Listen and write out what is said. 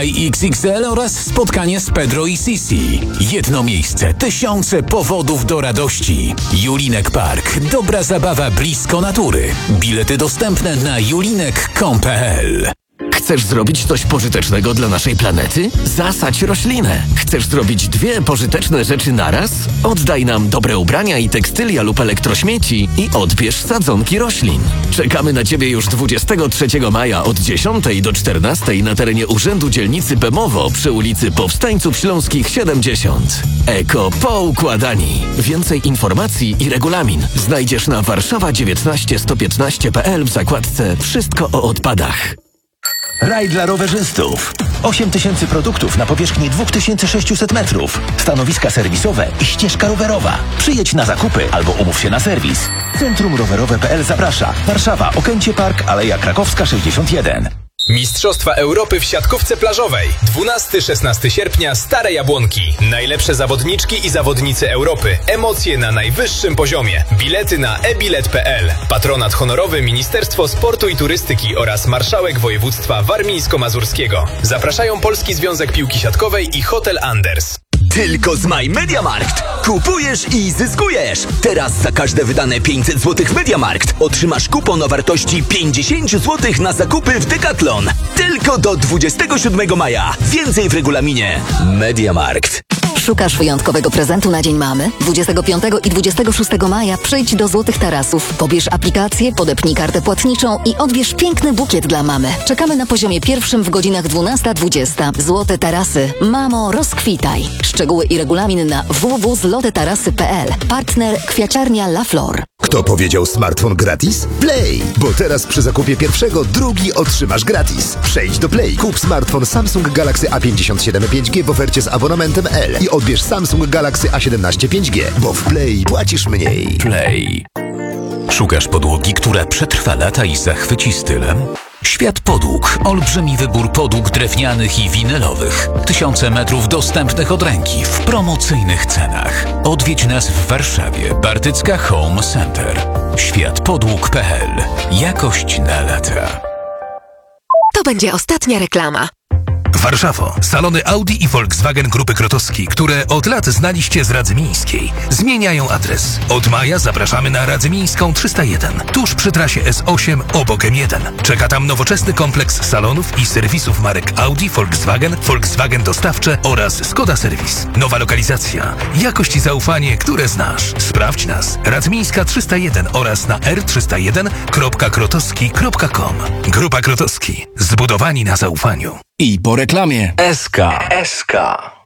XXL oraz spotkanie z Pedro i Sisi. Jedno miejsce, tysiące powodów do radości. Julinek Park. Dobra zabawa blisko natury. Bilety dostępne na julinek.com.pl. Chcesz zrobić coś pożytecznego dla naszej planety? Zasadź roślinę. Chcesz zrobić dwie pożyteczne rzeczy naraz? Oddaj nam dobre ubrania i tekstylia lub elektrośmieci i odbierz sadzonki roślin. Czekamy na Ciebie już 23 maja od 10 do 14 na terenie Urzędu Dzielnicy Bemowo przy ulicy Powstańców Śląskich 70. Eko poukładani. Więcej informacji i regulamin znajdziesz na warszawa19115.pl w zakładce Wszystko o odpadach. Raj dla rowerzystów. 8000 produktów na powierzchni 2600 metrów. Stanowiska serwisowe i ścieżka rowerowa. Przyjedź na zakupy albo umów się na serwis. Centrum Rowerowe.pl zaprasza. Warszawa, Okęcie Park, Aleja Krakowska 61. Mistrzostwa Europy w siatkówce plażowej. 12-16 sierpnia, Stare Jabłonki. Najlepsze zawodniczki i zawodnicy Europy. Emocje na najwyższym poziomie. Bilety na ebilet.pl. Patronat honorowy Ministerstwo Sportu i Turystyki oraz Marszałek Województwa Warmińsko-Mazurskiego. Zapraszają Polski Związek Piłki Siatkowej i Hotel Anders. Tylko z My MediaMarkt. Kupujesz i zyskujesz. Teraz za każde wydane 500 zł w MediaMarkt otrzymasz kupon o wartości 50 zł na zakupy w Decathlon. Tylko do 27 maja. Więcej w regulaminie. MediaMarkt. Szukasz wyjątkowego prezentu na Dzień Mamy? 25 i 26 maja przyjdź do Złotych Tarasów. Pobierz aplikację, podepnij kartę płatniczą i odbierz piękny bukiet dla mamy. Czekamy na poziomie pierwszym w godzinach 12-20. Złote Tarasy. Mamo, rozkwitaj. Szczegóły i regulamin na www.zlotetarasy.pl. Partner Kwiaciarnia La Flor. Kto powiedział smartfon gratis? Play! Bo teraz przy zakupie pierwszego drugi otrzymasz gratis. Przejdź do Play. Kup smartfon Samsung Galaxy A57 5G w ofercie z abonamentem L i odbierz Samsung Galaxy A17 5G, bo w Play płacisz mniej. Play. Szukasz podłogi, która przetrwa lata i zachwyci stylem? Świat Podłóg. Olbrzymi wybór podłóg drewnianych i winylowych. Tysiące metrów dostępnych od ręki w promocyjnych cenach. Odwiedź nas w Warszawie. Bartycka Home Center. Światpodłóg.pl. Jakość na lata. To będzie ostatnia reklama. Warszawo. Salony Audi i Volkswagen Grupy Krotowski, które od lat znaliście z Radzymińskiej, zmieniają adres. Od maja zapraszamy na Radzymińską 301, tuż przy trasie S8 obok M1. Czeka tam nowoczesny kompleks salonów i serwisów marek Audi, Volkswagen, Volkswagen Dostawcze oraz Skoda Serwis. Nowa lokalizacja, jakość i zaufanie, które znasz. Sprawdź nas. Radzymińska 301 oraz na r301.krotowski.com. Grupa Krotowski. Zbudowani na zaufaniu. I po reklamie. SK.